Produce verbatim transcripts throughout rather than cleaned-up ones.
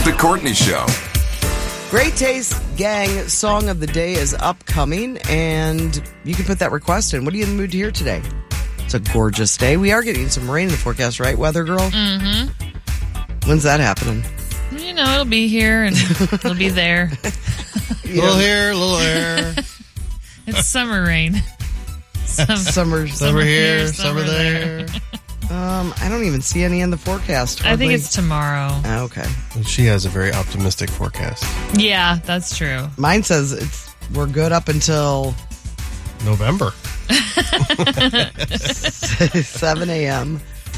The Courtney Show. Great Taste Gang Song of the Day is upcoming, and you can put that request in. What are you in the mood to hear today? It's a gorgeous day. We are getting some rain in the forecast, right, weather girl? Mm-hmm. When's that happening? You know, it'll be here and it'll be there. A little here, a little there. It's summer rain. Some, Summer, Summer here, summer there. Um, I don't even see any in the forecast. I think hardly. it's tomorrow. Ah, okay. She has a very optimistic forecast. Yeah, that's true. Mine says it's we're good up until November. seven a.m.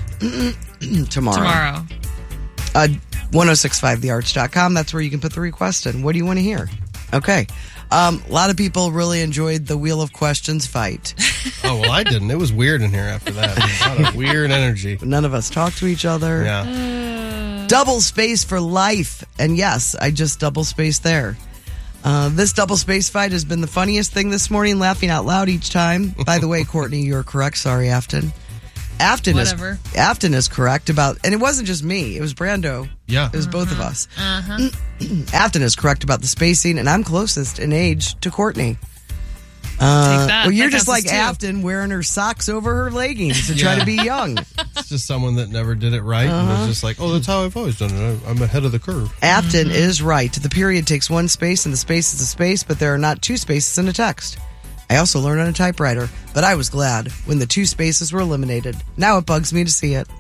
tomorrow. Tomorrow. Uh, ten sixty-five the arch dot com. That's where you can put the request in. What do you want to hear? Okay. Um, a lot of people really enjoyed the Wheel of Questions fight. Oh, well, I didn't. It was weird in here after that. A lot of weird energy. None of us talked to each other. Yeah. Double space for life. And yes, I just double spaced there. Uh, this double space fight has been the funniest thing this morning, laughing out loud each time. By the way, Courtney, you're correct. Sorry, Afton. Afton Whatever. is Afton is correct about, and it wasn't just me. It was Brando. Yeah. It was both of us. Uh-huh. Afton is correct about the spacing, and I'm closest in age to Courtney. Uh, Take that. well, you're That just like counts as two. Afton wearing her socks over her leggings to try Yeah. to be young. It's just someone that never did it right and was just like, oh, that's how I've always done it. I'm ahead of the curve. Afton Mm-hmm. is right. The period takes one space, and the space is a space, but there are not two spaces in a text. I also learned on a typewriter, but I was glad when the two spaces were eliminated. Now it bugs me to see it.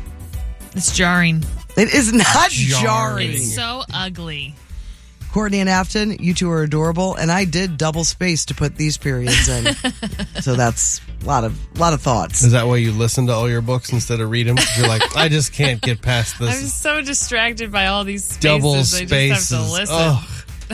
It's jarring. It is not Jarring. jarring. It's so ugly. Courtney and Afton, you two are adorable, and I did double space to put these periods in. So that's a lot of lot of thoughts. Is that why you listen to all your books instead of read them? You're like, I just can't get past I'm this so distracted by all these spaces. double I spaces. just have to listen. Oh,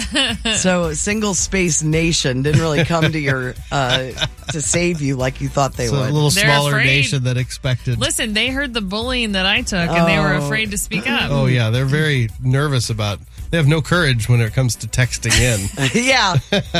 So single space nation didn't really come to your uh, to save you like you thought they it's a would. little They're smaller afraid. nation than expected. Listen, they heard the bullying that I took, and they were Oh. afraid to speak up. Oh, yeah. They're very nervous about They have no courage when it comes to texting in. Yeah.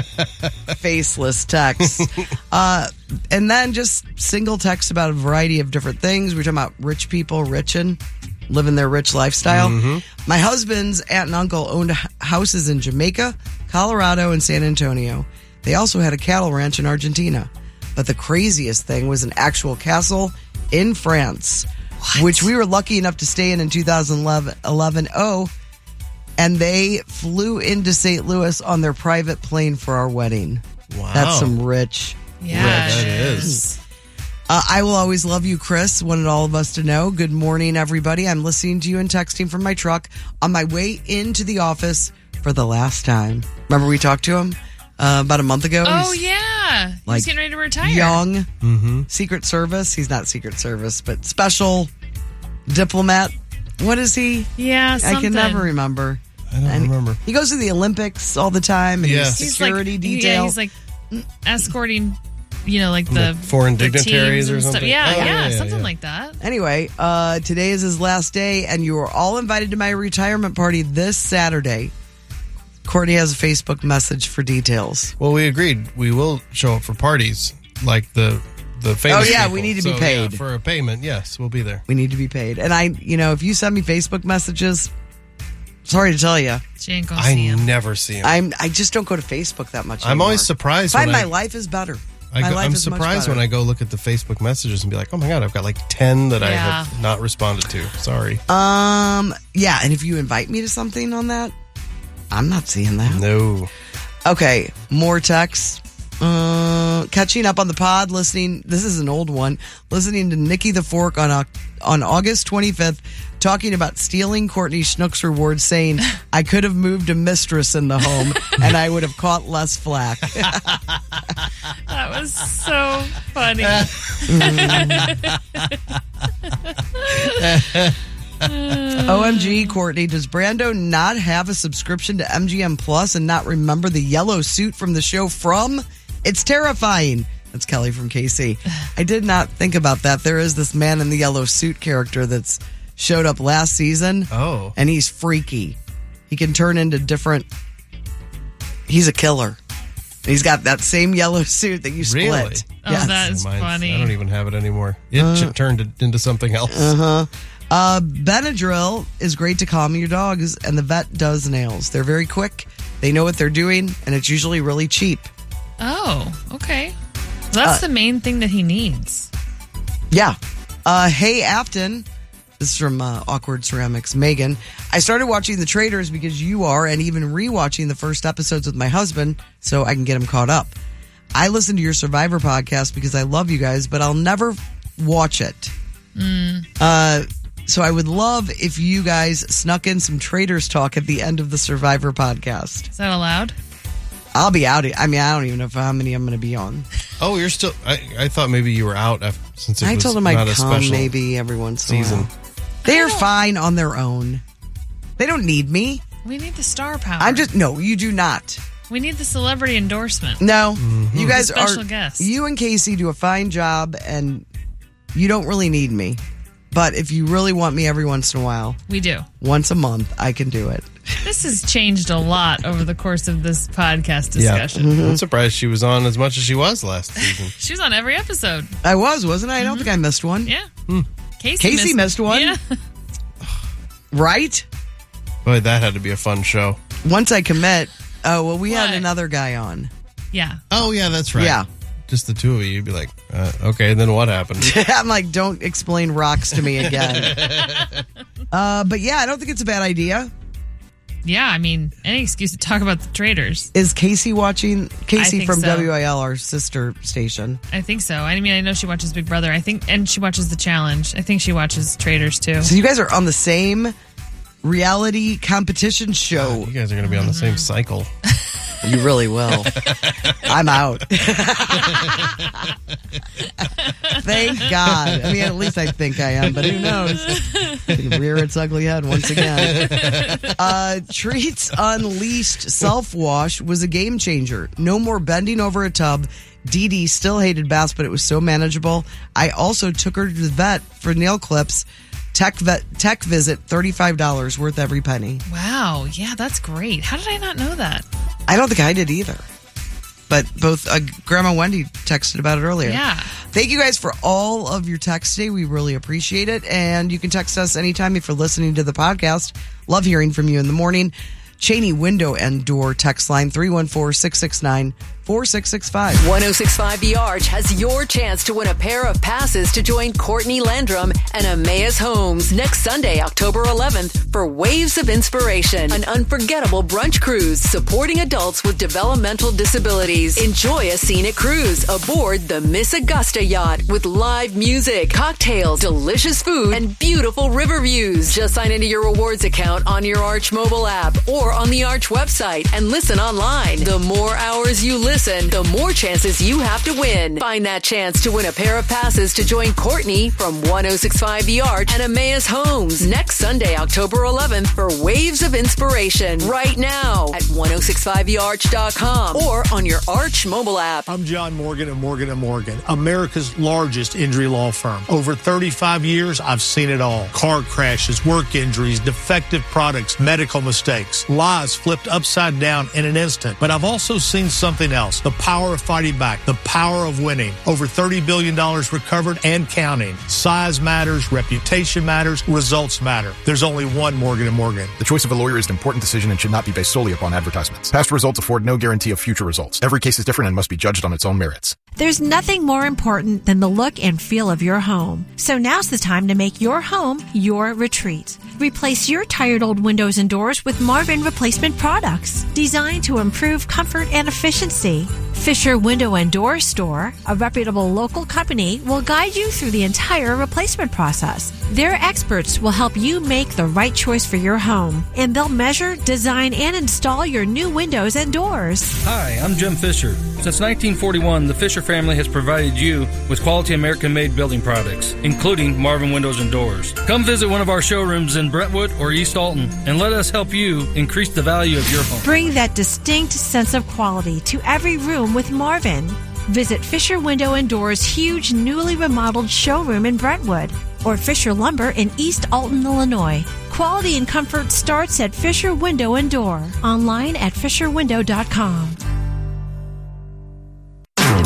Faceless text. Uh, and then just single text about a variety of different things. We're talking about rich people riching, living their rich lifestyle. Mm-hmm. My husband's aunt and uncle owned h- houses in Jamaica, Colorado, and San Antonio. They also had a cattle ranch in Argentina. But the craziest thing was an actual castle in France, which we were lucky enough to stay in in two thousand eleven. Oh, and they flew into Saint Louis on their private plane for our wedding. Wow. That's some rich. Yeah, that it is. Uh, I will always love you, Chris. Wanted all of us to know. Good morning, everybody. I'm listening to you and texting from my truck on my way into the office for the last time. Remember we talked to him uh, about a month ago? Oh, He's yeah. like He's getting ready to retire. young, Mm-hmm. Secret Service. He's not Secret Service, but special diplomat. What is he? Yeah, something. I can never remember. I don't And remember. He goes to the Olympics all the time. And Yes. he's He's security like, detail. Yeah, he's like escorting, you know, like the Like foreign the dignitaries teams or and stuff. something? Yeah, Oh, yeah, yeah, yeah, something yeah. like that. Anyway, uh, today is his last day, and you are all invited to my retirement party this Saturday. Courtney has a Facebook message for details. Well, we agreed we will show up for parties like the the famous Oh, yeah, people. we need to be So, paid. yeah, for a payment. Yes, we'll be there. We need to be paid. And I, you know, if you send me Facebook messages, sorry to tell you, She ain't gonna I see him. never see him. I'm, I just don't go to Facebook that much I'm anymore. always surprised I find when my I- life is better. I My go, life I'm is much surprised better. when I go look at the Facebook messages and be like, oh my God, I've got like ten that I Yeah. have not responded to. Sorry. Um, yeah, and if you invite me to something on that, I'm not seeing that. No. Okay, more texts. Uh, catching up on the pod, listening. This is an old one. Listening to Nikki the Fork on Oc- on August twenty-fifth, talking about stealing Courtney Schnook's reward, saying, "I could have moved a mistress in the home, and I would have caught less flack." That was so funny. O M G, Courtney, does Brando not have a subscription to M G M Plus and not remember the yellow suit from the show From? It's terrifying. That's Kelly from K C. I did not think about that. There is this man in the yellow suit character that's showed up last season. Oh. And he's freaky. He can turn into different... He's a killer. He's got that same yellow suit that you split. Really? Oh, that is Mine's- funny. I don't even have it anymore. It ch- turned it into something else. Uh-huh. Uh, Benadryl is great to calm your dogs, and the vet does nails. They're very quick. They know what they're doing, and it's usually really cheap. Oh, okay. That's Uh, the main thing that he needs. Yeah. Uh, hey, Afton. This is from uh, Awkward Ceramics. Megan. I started watching The Traitors because you are, and even rewatching the first episodes with my husband so I can get him caught up. I listen to your Survivor podcast because I love you guys, but I'll never watch it. Mm. Uh, so I would love if you guys snuck in some Traitors talk at the end of the Survivor podcast. Is that allowed? I'll be out. I mean, I don't even know how many I'm going to be on. Oh, you're still. I, I thought maybe you were out after, since it I was told them not I'd a come special maybe every once in a season. while. They're fine on their own. They don't need me. We need the star power. I'm just, no, you do not. We need the celebrity endorsement. No, Mm-hmm. you guys The special are, guest. you and Casey do a fine job, and you don't really need me. But if you really want me every once in a while, We do. once a month, I can do it. This has changed a lot over the course of this podcast discussion. Mm-hmm. I'm surprised she was on as much as she was last season. She was on every episode. I was, wasn't I? I don't think I missed one. Yeah. Casey, Casey missed one. Yeah. Right? Boy, that had to be a fun show. Once I commit, oh, well, we had What? another guy on. Yeah. Oh, yeah, that's right. Yeah. Just the two of you. You'd be like, uh, okay, then what happened? I'm like, don't explain rocks to me again. uh, but yeah, I don't think it's a bad idea. Yeah, I mean, any excuse to talk about the traders. Is Casey watching? Casey think from so. W I L, our sister station. I think so. I mean, I know she watches Big Brother. I think, and she watches The Challenge. I think she watches Traders too. So you guys are on the same reality competition show. You guys are going to be on the same Mm-hmm. cycle. You really will. I'm out. Thank God. I mean, at least I think I am, but who knows? It can rear its ugly head once again. Uh, Treats Unleashed Self-Wash was a game changer. No more bending over a tub. Dee Dee still hated baths, but it was so manageable. I also took her to the vet for nail clips. Tech vet, tech visit, thirty-five dollars, worth every penny. Wow. Yeah, that's great. How did I not know that? I don't think I did either. But both uh, Grandma Wendy texted about it earlier. Yeah. Thank you guys for all of your texts today. We really appreciate it. And you can text us anytime if you're listening to the podcast. Love hearing from you in the morning. Cheney Window and Door text line three one four, six six nine, four six six five. one oh six point five The Arch has your chance to win a pair of passes to join Courtney Landrum and Emmaus Holmes next Sunday, October eleventh for Waves of Inspiration, an unforgettable brunch cruise supporting adults with developmental disabilities. Enjoy a scenic cruise aboard the Miss Augusta yacht with live music, cocktails, delicious food, and beautiful river views. Just sign into your rewards account on your Arch mobile app or on the Arch website and listen online. The more hours you listen, the more chances you have to win. Find that chance to win a pair of passes to join Courtney from one oh six point five The Arch and Emmaus Homes next Sunday, October eleventh for Waves of Inspiration right now at ten sixty-five the arch dot com or on your Arch mobile app. I'm John Morgan of Morgan and Morgan, America's largest injury law firm. Over thirty-five years, I've seen it all. Car crashes, work injuries, defective products, medical mistakes, lives flipped upside down in an instant. But I've also seen something else. The power of fighting back. The power of winning. Over thirty billion dollars recovered and counting. Size matters. Reputation matters. Results matter. There's only one Morgan and Morgan. The choice of a lawyer is an important decision and should not be based solely upon advertisements. Past results afford no guarantee of future results. Every case is different and must be judged on its own merits. There's nothing more important than the look and feel of your home. So now's the time to make your home your retreat. Replace your tired old windows and doors with Marvin replacement products designed to improve comfort and efficiency. Fisher Window and Door Store, a reputable local company, will guide you through the entire replacement process. Their experts will help you make the right choice for your home, and they'll measure, design, and install your new windows and doors. Hi, I'm Jim Fisher. Since nineteen forty-one, the Fisher family has provided you with quality American-made building products, including Marvin Windows and Doors. Come visit one of our showrooms in Brentwood or East Alton, and let us help you increase the value of your home. Bring that distinct sense of quality to every room with Marvin. Visit Fisher Window and Doors' huge newly remodeled showroom in Brentwood or Fisher Lumber in East Alton, Illinois. Quality and comfort starts at Fisher Window and Door. Online at fisher window dot com.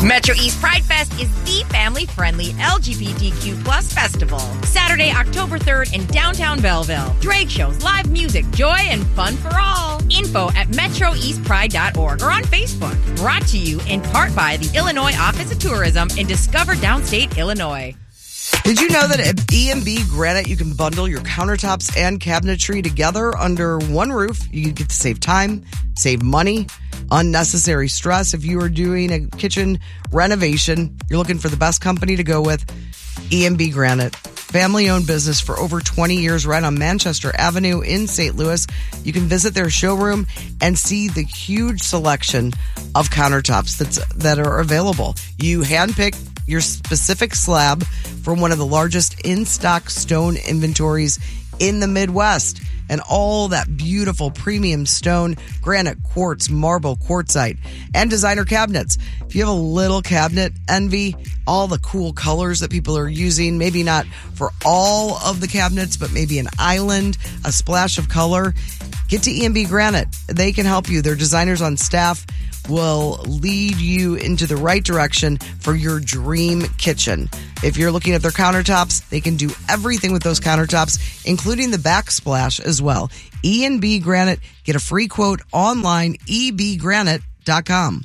Metro East Pride Fest is the family-friendly L G B T Q plus festival. Saturday, October third in downtown Belleville. Drag shows, live music, joy, and fun for all. Info at metro east pride dot org or on Facebook. Brought to you in part by the Illinois Office of Tourism in Discover Downstate, Illinois. Did you know that at E and B Granite, you can bundle your countertops and cabinetry together under one roof? You get to save time, save money, unnecessary stress. If you are doing a kitchen renovation, you're looking for the best company to go with, E and B Granite. Family-owned business for over twenty years right on Manchester Avenue in Saint Louis. You can visit their showroom and see the huge selection of countertops that's, that are available. You handpick your specific slab from one of the largest in-stock stone inventories in the Midwest. And all that beautiful premium stone, granite, quartz, marble, quartzite, and designer cabinets. If you have a little cabinet envy, all the cool colors that people are using, maybe not for all of the cabinets, but maybe an island, a splash of color, get to E and B Granite. They can help you. Their designers on staff will lead you into the right direction for your dream kitchen. If you're looking at their countertops, they can do everything with those countertops, including the backsplash as well. E and B Granite. Get a free quote online, e b granite dot com.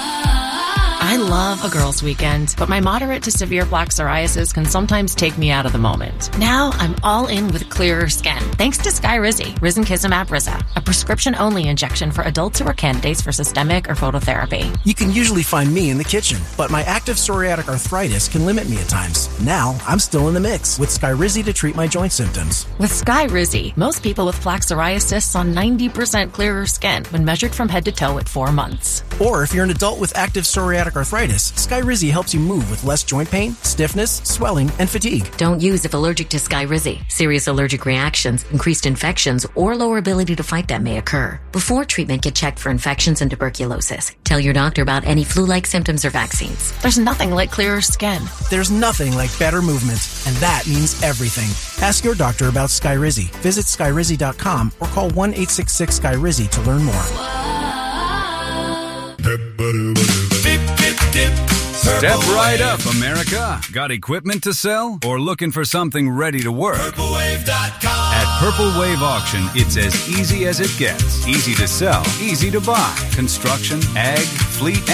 I love a girls' weekend, but my moderate to severe plaque psoriasis can sometimes take me out of the moment. Now I'm all in with clearer skin, thanks to Skyrizi, Risankizumab Riza, a prescription-only injection for adults who are candidates for systemic or phototherapy. You can usually find me in the kitchen, but my active psoriatic arthritis can limit me at times. Now I'm still in the mix with Skyrizi to treat my joint symptoms. With Skyrizi, most people with plaque psoriasis saw ninety percent clearer skin when measured from head to toe at four months. Or if you're an adult with active psoriatic arthritis, Skyrizi helps you move with less joint pain, stiffness, swelling, and fatigue. Don't use if allergic to Skyrizi. Serious allergic reactions, increased infections, or lower ability to fight them may occur. Before treatment, get checked for infections and tuberculosis. Tell your doctor about any flu-like symptoms or vaccines. There's nothing like clearer skin. There's nothing like better movement, and that means everything. Ask your doctor about Skyrizi. Visit skyrizi dot com or call one eight six six Skyrizi to learn more. Step right up, America. Got equipment to sell or looking for something ready to work? Purple Wave dot com. At Purple Wave Auction, it's as easy as it gets. Easy to sell, easy to buy. Construction, ag, fleet,